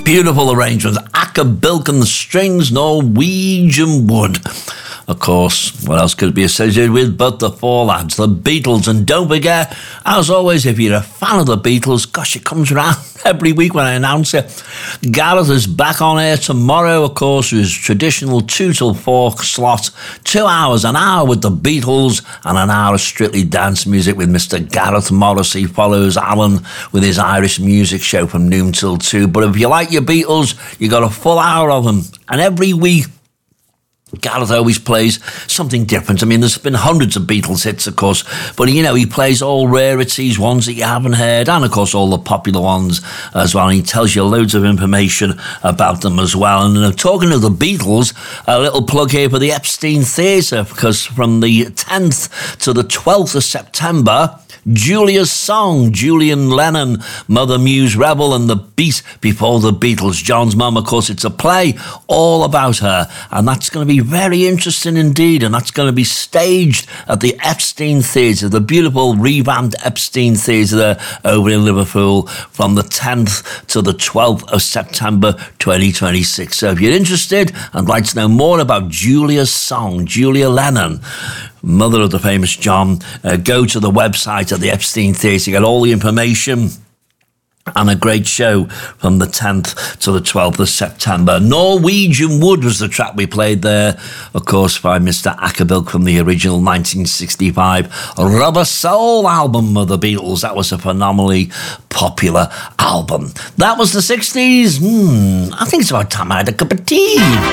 Beautiful arrangements. Bilk and the Strings, Norwegian Wood. Of course, what else could it be associated with but the four lads, the Beatles? And don't forget, as always, if you're a fan of the Beatles, gosh, it comes around every week when I announce it. Gareth is back on air tomorrow, of course, with his traditional 2 till 4 slot. 2 hours, an hour with the Beatles and an hour of strictly dance music with Mr. Gareth Morrissey. Follows Alan with his Irish music show from noon till 2. But if you like your Beatles, you got a full hour of them. And every week, Gareth always plays something different. I mean, there's been hundreds of Beatles hits, of course, but, you know, he plays all rarities, ones that you haven't heard, and, of course, all the popular ones as well. And he tells you loads of information about them as well. And talking of the Beatles, a little plug here for the Epstein Theatre, because from the 10th to the 12th of September, Julia's Song, Julian Lennon, Mother Muse Rebel and the Beat Before the Beatles. John's mum, of course, it's a play all about her, and that's going to be very interesting indeed, and that's going to be staged at the Epstein Theatre, the beautiful revamped Epstein Theatre there over in Liverpool from the 10th to the 12th of September 2026. So if you're interested and like to know more about Julia's Song, Julia Lennon, mother of the famous John, go to the website of the Epstein Theatre, get all the information, and a great show from the 10th to the 12th of September. Norwegian Wood was the track we played there, of course, by Mr. Bilk from the original 1965 Rubber Soul album of the Beatles. That was a phenomenally popular album. That was the 60s. I think it's about time I had a cup of tea.